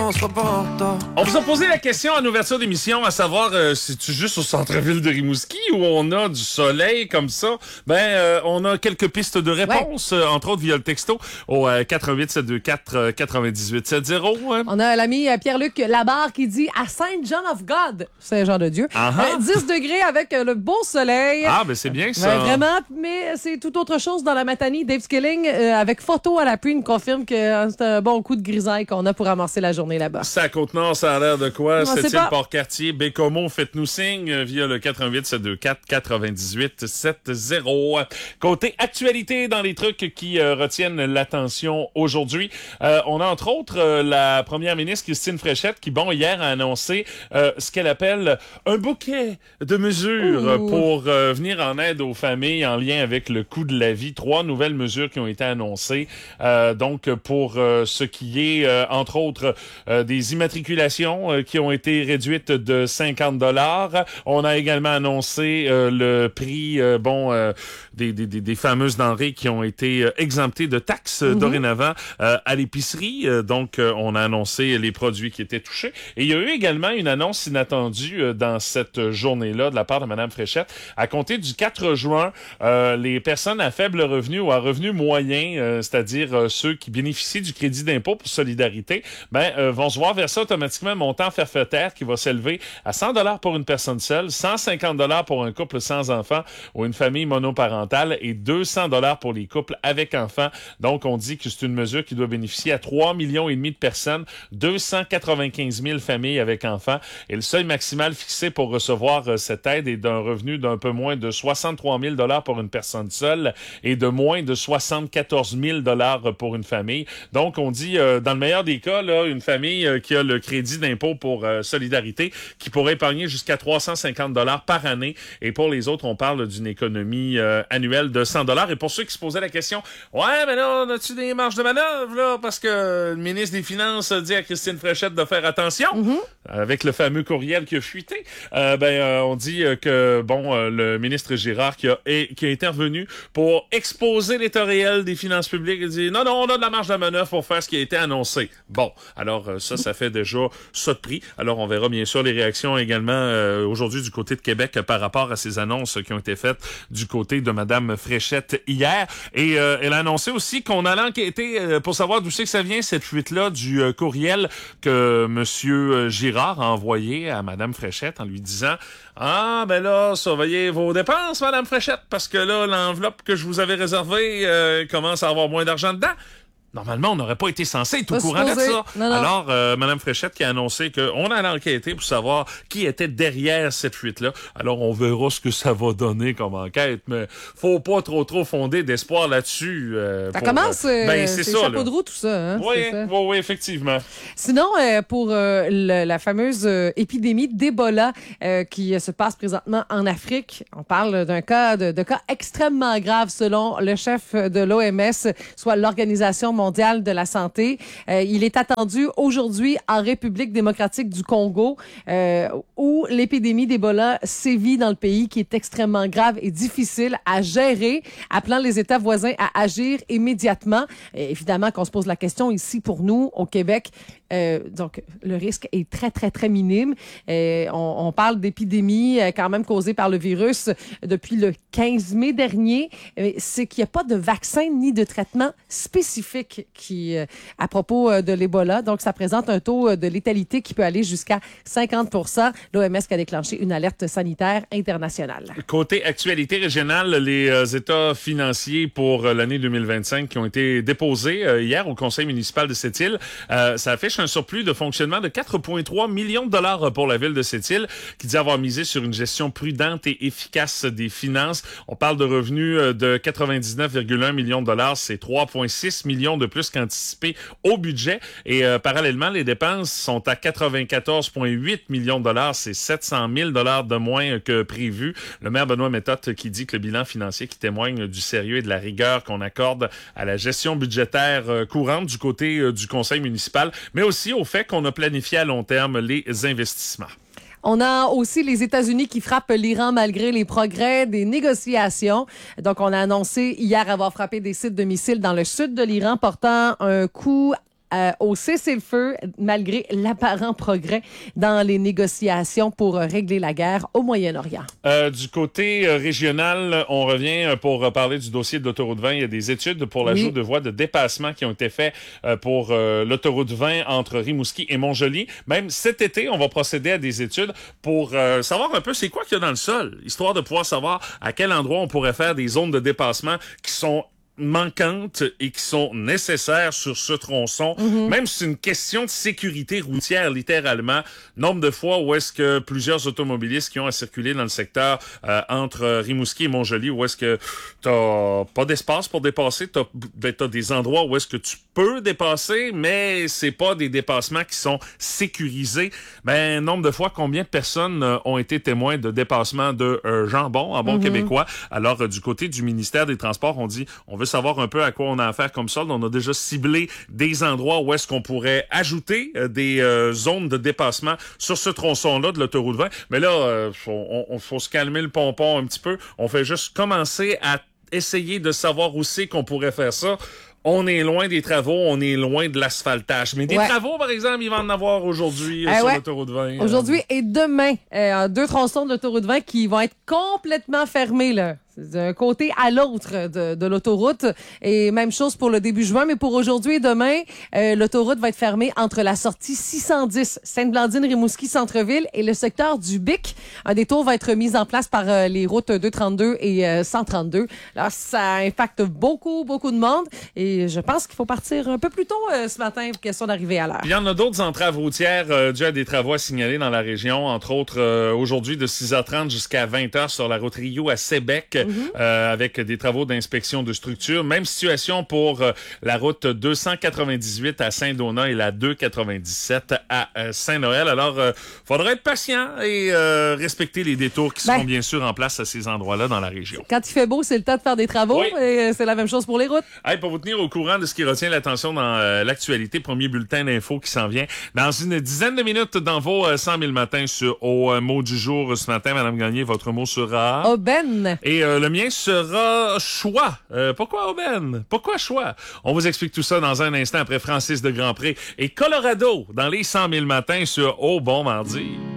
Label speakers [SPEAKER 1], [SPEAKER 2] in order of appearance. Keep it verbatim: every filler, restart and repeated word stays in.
[SPEAKER 1] on se reporte.
[SPEAKER 2] On vous a posé la question en ouverture d'émission, à savoir euh, si tu juste au centre-ville de Rimouski où on a du soleil comme ça. Ben, euh, on a quelques pistes de réponse, ouais. euh, entre autres via le texto au euh, quatre un huit sept deux quatre quatre-vingt-dix-huit soixante. Hein.
[SPEAKER 3] On a l'ami euh, Pierre-Luc Labarre qui dit à Saint John of God, Saint-Jean de Dieu, euh, dix degrés avec euh, le beau soleil.
[SPEAKER 2] Ah, ben c'est bien ça.
[SPEAKER 3] Ben, vraiment, mais c'est tout autre chose dans la Matanie. Dave Skilling, euh, avec photo à l'appui, nous confirme que euh, c'est un bon coup de grisaille qu'on a pour amorcer la journée là-bas.
[SPEAKER 2] Ça, Côte-Nord, ça a l'air de quoi?
[SPEAKER 3] septième
[SPEAKER 2] Port-Cartier, Bécomo, faites-nous signe via le quatre un huit sept deux quatre quatre-vingt-dix-huit soixante. Côté actualité dans les trucs qui euh, retiennent l'attention aujourd'hui, euh, on a entre autres euh, la première ministre Christine Fréchette qui, bon, hier a annoncé euh, ce qu'elle appelle un bouquet de mesures Ouh. pour euh, venir en aide aux familles en lien avec le coût de la vie. Trois nouvelles mesures qui ont été annoncées. Euh, donc, pour euh, ce qui est, euh, entre autres, euh, des immatriculations euh, qui ont été réduites de cinquante dollars. On a également annoncé euh, le prix, euh, bon, euh, des, des, des fameuses denrées qui ont été euh, exemptées de taxes mm-hmm. dorénavant euh, à l'épicerie. Euh, donc, euh, on a annoncé les produits qui étaient touchés. Et il y a eu également une annonce inattendue euh, dans cette journée-là de la part de Mme Fréchette. À compter du quatre juin, euh, les personnes à faible revenu ou à revenu moyen, euh, c'est-à-dire euh, ceux qui bénéficient du crédit d'impôt pour solidarité, ben, euh, vont se voir verser automatiquement un montant forfaitaire qui va s'élever à cent dollars pour une personne seule, cent cinquante dollars pour un couple sans enfants ou une famille monoparentale et deux cents dollars pour les couples avec enfants. Donc, on dit que c'est une mesure qui doit bénéficier à trois millions et demi de personnes, deux cent quatre-vingt-quinze mille familles avec enfants. Et le seuil maximal fixé pour recevoir euh, cette aide est d'un revenu d'un peu moins de soixante-trois mille dollars pour une personne seule et de moins de soixante-quatorze mille dollars pour une famille. Donc, on dit, euh, dans le meilleur des cas, là, une famille euh, qui a le crédit d'impôt pour euh, solidarité qui pourrait épargner jusqu'à trois cent cinquante dollars par année. Et pour les autres, on parle d'une économie euh, annuelle de cent dollars. Et pour ceux qui se posaient la question, ouais, mais là, on a-tu des marges de manœuvre, là? Parce que le ministre des Finances a dit à Christine Fréchette de faire attention, mm-hmm. avec le fameux courriel qui a fuité. Euh, ben, euh, on dit euh, que, bon, euh, le ministre Girard qui a, et, qui a intervenu pour exposer l'état réel des finances publiques, il dit, non, non, on a de la marge de manœuvre pour faire ce qui a été annoncé. Bon, alors euh, ça, ça fait déjà ça de prix. Alors, on verra bien sûr les réactions également euh, aujourd'hui du côté de Québec euh, par rapport à ces annonces qui ont été faites du côté de Mme Fréchette hier. Et euh, elle a annoncé aussi qu'on allait enquêter euh, pour savoir d'où c'est que ça vient, cette fuite-là du euh, courriel que M. Girard a envoyé à Mme Fréchette en lui disant « Ah, ben là, surveillez vos dépenses, Mme Fréchette, parce que là, l'enveloppe que je vous avais réservée euh, commence à avoir moins d'argent dedans. » Normalement, on n'aurait pas été censé être au courant de ça. Non, non. Alors, euh, Mme Fréchette qui a annoncé qu'on allait enquêter pour savoir qui était derrière cette fuite-là. Alors, on verra ce que ça va donner comme enquête, mais faut pas trop trop fonder d'espoir là-dessus. Euh,
[SPEAKER 3] ça
[SPEAKER 2] pour,
[SPEAKER 3] commence, euh,
[SPEAKER 2] ben, c'est, c'est
[SPEAKER 3] ça,
[SPEAKER 2] chapeau
[SPEAKER 3] là. de roue, tout ça. Hein?
[SPEAKER 2] Oui, oui, oui, effectivement.
[SPEAKER 3] Sinon, euh, pour euh, le, la fameuse euh, épidémie d'Ebola euh, qui euh, se passe présentement en Afrique, on parle d'un cas de, de cas extrêmement grave selon le chef de l'O M S, soit l'Organisation mondiale de la santé. Euh, il est attendu aujourd'hui en République démocratique du Congo, euh, où l'épidémie d'Ebola sévit dans le pays, qui est extrêmement grave et difficile à gérer, appelant les États voisins à agir immédiatement. Et évidemment qu'on se pose la question ici pour nous, au Québec, euh, donc le risque est très, très, très minime. Euh, on, on parle d'épidémie euh, quand même causée par le virus depuis le quinze mai dernier. Euh, c'est qu'il n'y a pas de vaccin ni de traitement spécifique qui, euh, à propos euh, de l'Ebola. Donc, ça présente un taux euh, de létalité qui peut aller jusqu'à cinquante pour cent. L'O M S qui a déclenché une alerte sanitaire internationale. Côté actualité régionale, les euh, états financiers pour euh, l'année deux mille vingt-cinq qui ont été déposés euh, hier au conseil municipal de Sept-Îles, euh, ça affiche un surplus de fonctionnement de quatre virgule trois millions de dollars pour la ville de Sept-Îles, qui dit avoir misé sur une gestion prudente et efficace des finances. On parle de revenus de quatre-vingt-dix-neuf virgule un millions de dollars, c'est trois virgule six millions de plus qu'anticipé au budget. Et euh, parallèlement, les dépenses sont à quatre-vingt-quatorze virgule huit millions de dollars, c'est sept cent mille dollars de moins que prévu. Le maire Benoît Méthode qui dit que le bilan financier qui témoigne du sérieux et de la rigueur qu'on accorde à la gestion budgétaire euh, courante du côté euh, du conseil municipal, mais aussi au fait qu'on a planifié à long terme les investissements. On a aussi les États-Unis qui frappent l'Iran malgré les progrès des négociations. Donc, on a annoncé hier avoir frappé des sites de missiles dans le sud de l'Iran, portant un coup euh, au cessez-le-feu malgré l'apparent progrès dans les négociations pour euh, régler la guerre au Moyen-Orient.
[SPEAKER 2] Euh, du côté euh, régional, on revient euh, pour euh, parler du dossier de l'autoroute vingt. Il y a des études pour l'ajout oui. de voies de dépassement qui ont été faites euh, pour euh, l'autoroute vingt entre Rimouski et Montjoly. Même cet été, on va procéder à des études pour euh, savoir un peu c'est quoi qu'il y a dans le sol, histoire de pouvoir savoir à quel endroit on pourrait faire des zones de dépassement qui sont manquantes et qui sont nécessaires sur ce tronçon. Mm-hmm. Même si c'est une question de sécurité routière, littéralement. Nombre de fois où est-ce que plusieurs automobilistes qui ont à circuler dans le secteur euh, entre Rimouski et Montjoly, où est-ce que t'as pas d'espace pour dépasser, t'as, ben, t'as des endroits où est-ce que tu peux dépasser, mais c'est pas des dépassements qui sont sécurisés. Ben, nombre de fois, combien de personnes euh, ont été témoins de dépassements de euh, jambon, en bon mm-hmm. québécois? Alors, euh, du côté du ministère des Transports, on dit, on veut savoir un peu à quoi on a affaire comme solde. On a déjà ciblé des endroits où est-ce qu'on pourrait ajouter euh, des euh, zones de dépassement sur ce tronçon-là de l'autoroute vingt. Mais là, euh, faut, on, on, faut se calmer le pompon un petit peu. On fait juste commencer à essayer de savoir où c'est qu'on pourrait faire ça. On est loin des travaux, on est loin de l'asphaltage. Mais des ouais. travaux, par exemple, il va en avoir aujourd'hui euh, euh, sur ouais. l'autoroute vingt.
[SPEAKER 3] Aujourd'hui euh... et demain, euh, deux tronçons de l'autoroute vingt qui vont être complètement fermés, là. D'un côté à l'autre de, de l'autoroute. Et même chose pour le début juin. Mais pour aujourd'hui et demain, euh, l'autoroute va être fermée entre la sortie six cent dix Sainte-Blandine-Rimouski-Centreville et le secteur du Bic. Un détour va être mis en place par euh, les routes deux cent trente-deux et euh, cent trente-deux. Alors, ça impacte beaucoup, beaucoup de monde. Et je pense qu'il faut partir un peu plus tôt euh, ce matin, question d'arriver à l'heure.
[SPEAKER 2] Il y en a d'autres entraves routières euh, dues à des travaux à signaler dans la région. Entre autres, euh, aujourd'hui, de six heures trente jusqu'à vingt heures sur la route Rio à Sébec. Mm-hmm. Euh, avec des travaux d'inspection de structure. Même situation pour euh, la route deux cent quatre-vingt-dix-huit à Saint-Donat et la deux cent quatre-vingt-dix-sept à euh, Saint-Noël. Alors, il euh, faudra être patient et euh, respecter les détours qui ben, seront bien sûr en place à ces endroits-là dans la région.
[SPEAKER 3] Quand il fait beau, c'est le temps de faire des travaux oui. et c'est la même chose pour les routes.
[SPEAKER 2] Hey, pour vous tenir au courant de ce qui retient l'attention dans euh, l'actualité, premier bulletin d'infos qui s'en vient dans une dizaine de minutes dans vos euh, cent mille matins sur, au euh, mot du jour ce matin. Madame Gagné, votre mot sera...
[SPEAKER 3] Aubaine.
[SPEAKER 2] Et euh, le mien sera choix. Euh, pourquoi Aubaine? Pourquoi choix? On vous explique tout ça dans un instant après Francis de Grandpré et Colorado dans les cent mille matins sur Au Bon Mardi.